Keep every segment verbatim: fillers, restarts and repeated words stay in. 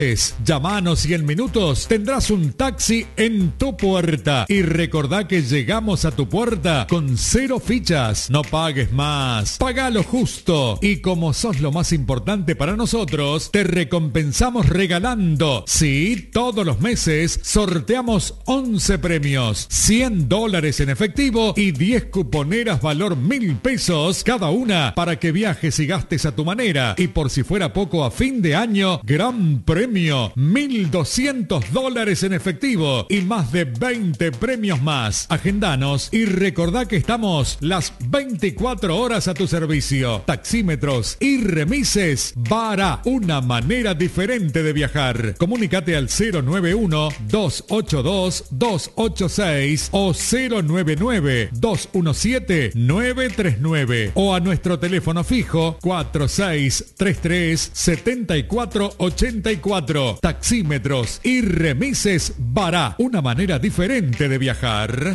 Llamanos y en minutos tendrás un taxi en tu puerta. Y recordá que llegamos a tu puerta con cero fichas. No pagues más. Pagá lo justo. Y como sos lo más importante para nosotros, te recompensamos regalando. Sí, todos los meses sorteamos once premios. cien dólares en efectivo y diez cuponeras valor mil pesos cada una para que viajes y gastes a tu manera. Y por si fuera poco, a fin de año, gran premio. mil doscientos dólares en efectivo y más de veinte premios más. Agendanos y recordá que estamos las veinticuatro horas a tu servicio. Taxímetros y remises Bara, una manera diferente de viajar. Comunícate al cero nueve uno, dos ocho dos, dos ocho seis o cero nueve nueve, dos uno siete, nueve tres nueve o a nuestro teléfono fijo cuatro seis tres tres, siete cuatro ocho cuatro. Taxímetros y remises Bara, una manera diferente de viajar.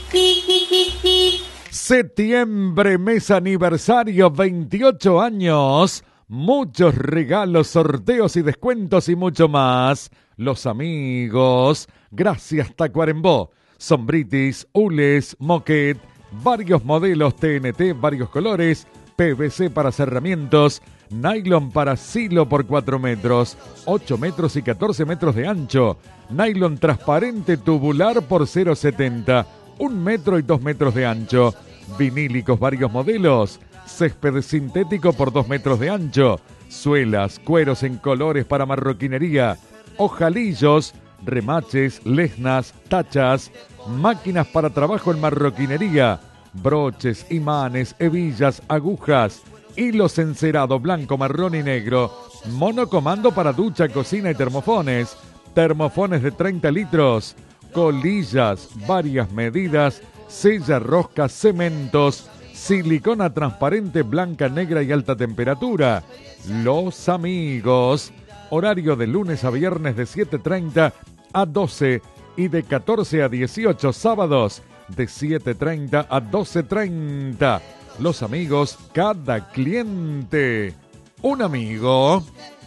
Septiembre, mes aniversario, veintiocho años. Muchos regalos, sorteos y descuentos y mucho más. Los amigos, gracias Tacuarembó. Sombritis, hules, moquet, varios modelos T N T, varios colores, P V C para cerramientos, nylon para silo por cuatro metros, ocho metros y catorce metros de ancho, nylon transparente tubular por cero setenta, un metro y dos metros de ancho, vinílicos varios modelos, césped sintético por dos metros de ancho, suelas, cueros en colores para marroquinería, ojalillos, remaches, lesnas, tachas, máquinas para trabajo en marroquinería, broches, imanes, hebillas, agujas, hilos encerado blanco, marrón y negro, monocomando para ducha, cocina y termofones, termofones de treinta litros, colillas, varias medidas, sella, rosca, cementos, silicona transparente, blanca, negra y alta temperatura. Los amigos, horario de lunes a viernes de siete treinta a doce y de catorce a dieciocho, sábados de siete treinta a doce treinta. Los amigos, cada cliente un amigo.